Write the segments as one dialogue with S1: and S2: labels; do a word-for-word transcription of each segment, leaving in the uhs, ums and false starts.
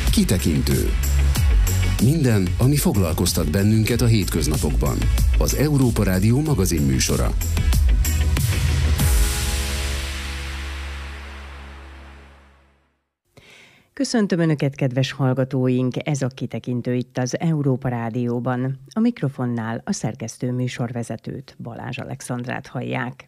S1: Kitekintő. Minden, ami foglalkoztat bennünket a hétköznapokban. Az Európa Rádió magazinműsora.
S2: Köszöntöm Önöket, kedves hallgatóink! Ez a Kitekintő itt az Európa Rádióban. A mikrofonnál a szerkesztő műsorvezetőt, Balázs Alexandrát hallják.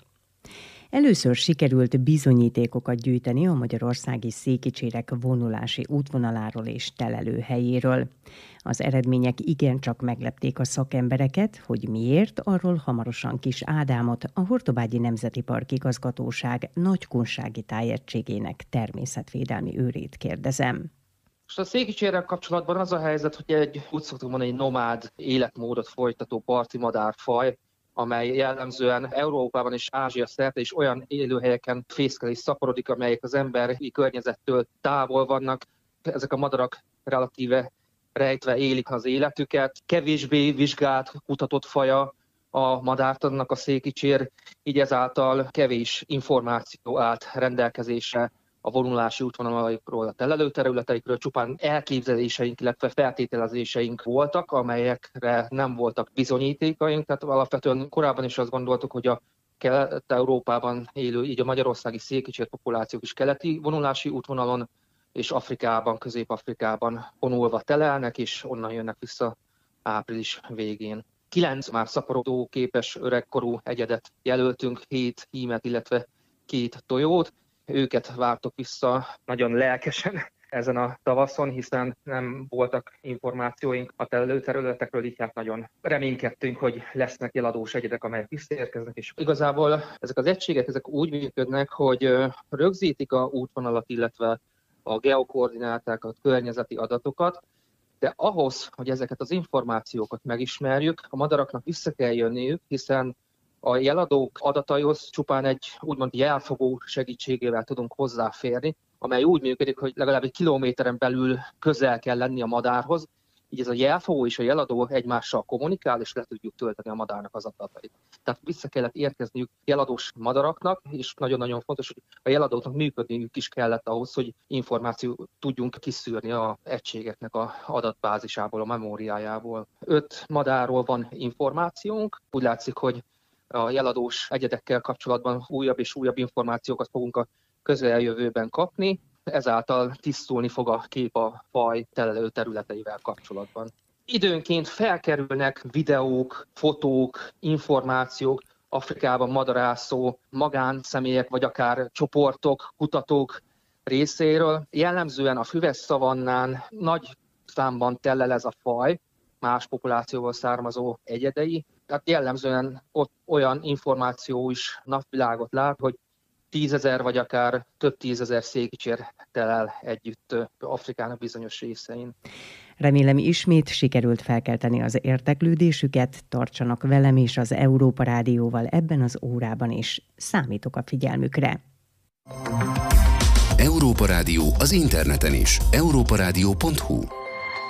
S2: Először sikerült bizonyítékokat gyűjteni a magyarországi székicsérek vonulási útvonaláról és telelőhelyéről. Az eredmények igencsak meglepték a szakembereket, hogy miért, arról hamarosan Kis Ádámot, a Hortobágyi Nemzeti Park Igazgatóság Nagykunsági Tájegységének természetvédelmi őrét kérdezem.
S3: Most a székicsérrel kapcsolatban az a helyzet, hogy egy, úgy szoktuk mondani, egy nomád életmódot folytató parti madárfaj, amely jellemzően Európában és Ázsia szerte is olyan élőhelyeken fészkel és szaporodik, amelyek az emberi környezettől távol vannak. Ezek a madarak relatíve rejtve élik az életüket. Kevésbé vizsgált, kutatott faja a madártannak a székicsér, így ezáltal kevés információ állt rendelkezésre a vonulási útvonalaikról, a telelőterületeikről, csupán elképzeléseink, illetve feltételezéseink voltak, amelyekre nem voltak bizonyítékaink. Tehát alapvetően korábban is azt gondoltuk, hogy a Kelet-Európában élő, így a magyarországi székicsér populációk is keleti vonulási útvonalon és Afrikában, Közép-Afrikában vonulva telelnek, és onnan jönnek vissza április végén. Kilenc már szaporodó képes öregkorú egyedet jelöltünk, hét hímet, illetve két tojót. Őket vártok vissza nagyon lelkesen ezen a tavaszon, hiszen nem voltak információink a telelőterületekről, így hát nagyon reménykedtünk, hogy lesznek eladós egyedek, amelyek visszaérkeznek, és igazából ezek az egységek ezek úgy működnek, hogy rögzítik a útvonalat, illetve a geokoordinátákat, környezeti adatokat, de ahhoz, hogy ezeket az információkat megismerjük, a madaraknak vissza kell jönniük, hiszen a jeladók adataihoz csupán egy úgymond jelfogó segítségével tudunk hozzáférni, amely úgy működik, hogy legalább egy kilométeren belül közel kell lenni a madárhoz, így ez a jelfogó és a jeladó egymással kommunikál, és le tudjuk tölteni a madárnak az adatait. Tehát vissza kellett érkezniük jeladós madaraknak, és nagyon-nagyon fontos, hogy a jeladóknak működniük is kellett ahhoz, hogy információt tudjunk kiszűrni az egységeknek az adatbázisából, a memóriájából. Öt madárról van információnk, úgy látszik, hogy a jeladós egyedekkel kapcsolatban újabb és újabb információkat fogunk a közeljövőben kapni, ezáltal tisztulni fog a kép a faj telelő területeivel kapcsolatban. Időnként felkerülnek videók, fotók, információk Afrikában madarászó magánszemélyek, vagy akár csoportok, kutatók részéről. Jellemzően a füves szavannán nagy számban tellel ez a faj, más populációból származó egyedei. Tehát jellemzően ott olyan információ is napvilágot lát, hogy tízezer vagy akár több tízezer székicsér telel együtt Afrikának bizonyos részein.
S2: Remélem ismét sikerült felkelteni az érdeklődésüket, tartsanak velem és az Európa Rádióval ebben az órában is. Számítok a figyelmükre.
S1: Európa Rádió az interneten is. európa rádió pont hu